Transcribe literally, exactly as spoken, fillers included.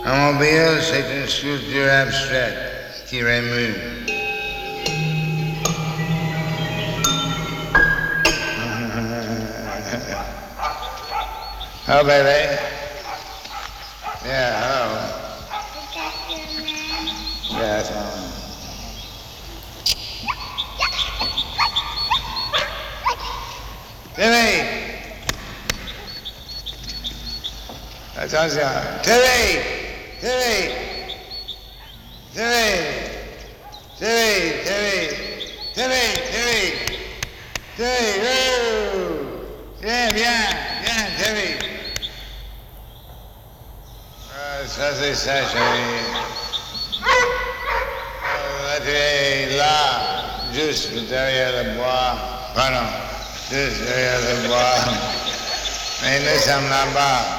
Automobile, c'est une sculpture abstraite qui remue. Oh, baby. Yeah, hello. Yes, um, Timmy! Attention. Timmy! Timmy! Timmy! Timmy! Timmy! Timmy! Timmy! Timmy! Oh! Viens, viens! Viens, Timmy! Ah, ça c'est ça, chérie. Ah, tu es là, juste derrière le bois. Pardon, juste derrière le bois. Mais nous sommes là-bas.